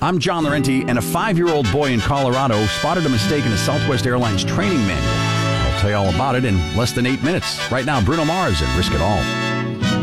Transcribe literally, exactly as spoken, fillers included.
I'm John Laurenti, and a five-year-old boy in Colorado spotted a mistake in a Southwest Airlines training manual. I'll tell you all about it in less than eight minutes. Right now, Bruno Mars and Risk It All.